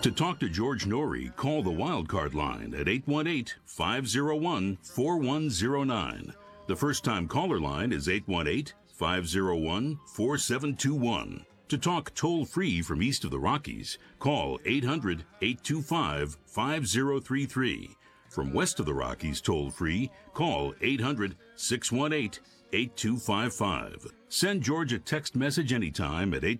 To talk to George Norrie, call the Wildcard line at 818-501-4109. The first-time caller line is 818-501-4721. To talk toll-free from east of the Rockies, call 800-825-5033. From west of the Rockies toll-free, call 800-618-8255. Send George a text message anytime at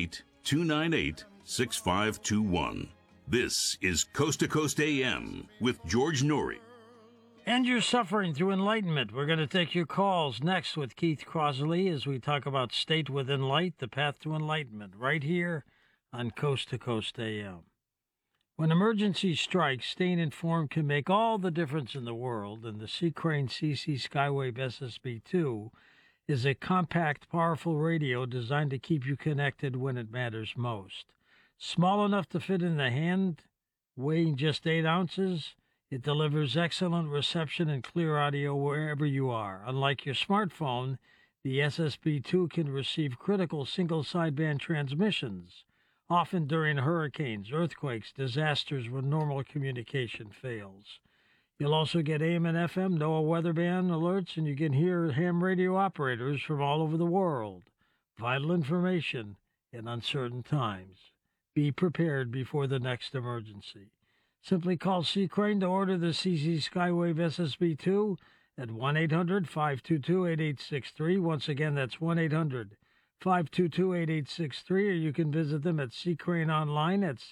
818-298-6521. This is Coast to Coast AM with George Norrie. End your suffering through enlightenment. We're going to take your calls next with Keith Crosley as we talk about State Within Light, the path to enlightenment, right here on Coast to Coast AM. When emergency strikes, staying informed can make all the difference in the world, and the Sea Crane CC Skywave SSB-2 is a compact, powerful radio designed to keep you connected when it matters most. Small enough to fit in the hand, weighing just 8 ounces, it delivers excellent reception and clear audio wherever you are. Unlike your smartphone, the SSB-2 can receive critical single sideband transmissions, often during hurricanes, earthquakes, disasters when normal communication fails. You'll also get AM and FM, NOAA weather band alerts, and you can hear ham radio operators from all over the world. Vital information in uncertain times. Be prepared before the next emergency. Simply call Sea Crane to order the CC Skywave SSB-2 at 1-800-522-8863. Once again, that's 1-800-522-8863, or you can visit them at Sea Crane online at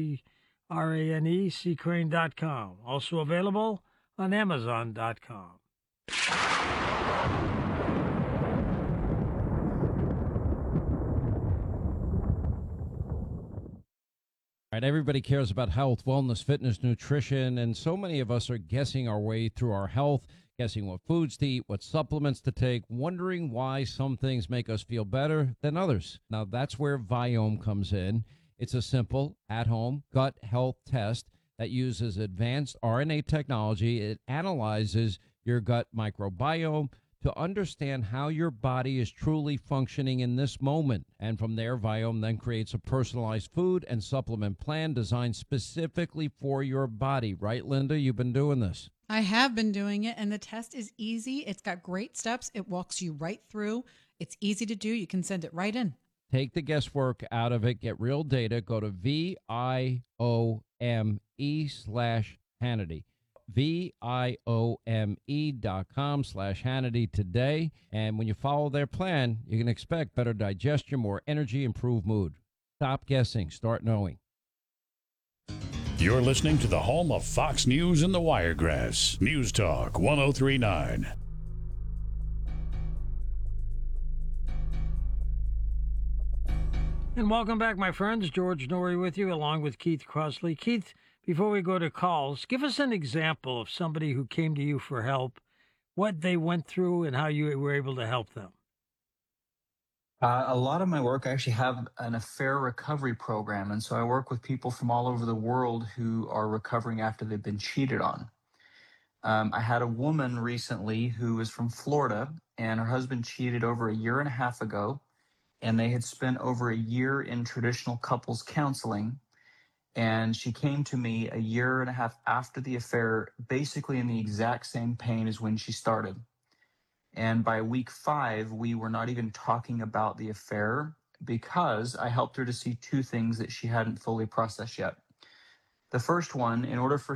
seacrane.com. Also available on Amazon.com. All right, everybody cares about health, wellness, fitness, nutrition, and so many of us are guessing our way through our health, guessing what foods to eat, what supplements to take, wondering why some things make us feel better than others. Now, that's where Viome comes in. It's a simple, at-home gut health test that uses advanced RNA technology. It analyzes your gut microbiome to understand how your body is truly functioning in this moment. And from there, Viome then creates a personalized food and supplement plan designed specifically for your body. Right, Linda? You've been doing this. I have been doing it, and the test is easy. It's got great steps. It walks you right through. It's easy to do. You can send it right in. Take the guesswork out of it. Get real data. Go to VIOME/Hannity. VIOME.com/Hannity today. And when you follow their plan, you can expect better digestion, more energy, improved mood. Stop guessing. Start knowing. You're listening to the home of Fox News and the Wiregrass. News Talk 1039. And welcome back, my friends. George Norrie with you, along with Keith Crosley. Keith, before we go to calls, give us an example of somebody who came to you for help, what they went through, and how you were able to help them. A lot of my work, I actually have an affair recovery program. And so I work with people from all over the world who are recovering after they've been cheated on. I had a woman recently who is from Florida, and her husband cheated over a year and a half ago. And they had spent over a year in traditional couples counseling. And she came to me a year and a half after the affair, basically in the exact same pain as when she started. And by week 5, we were not even talking about the affair because I helped her to see 2 things that she hadn't fully processed yet. The first one, in order for